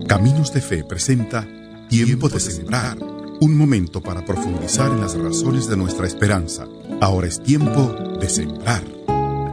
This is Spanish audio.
Caminos de Fe presenta Tiempo de Sembrar, un momento para profundizar en las razones de nuestra esperanza. Ahora es tiempo de sembrar.